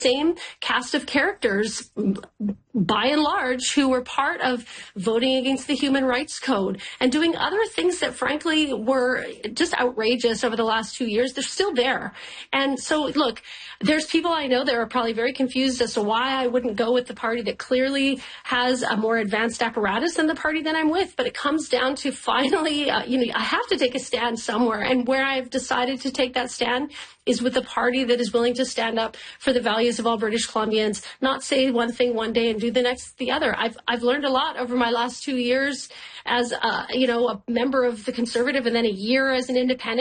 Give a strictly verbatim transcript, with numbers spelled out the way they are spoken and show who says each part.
Speaker 1: same cast of characters, by and large, who were part of voting against the Human Rights Code and doing other things that, frankly, were just outrageous over the last two years. They're still there. And so, look, there's people I know that are probably very confused as to why I wouldn't go with the party that clearly has a more advanced apparatus than the party that I'm with. But it comes down to finally, uh, you know, I have to take a stand somewhere. And where I've decided to take that stand is with a party that is willing to stand up for the values of all British Columbians, not say one thing one day and do the next the other. I've I've learned a lot over my last two years as, uh, you know, a member of the Conservative and then a year as an independent.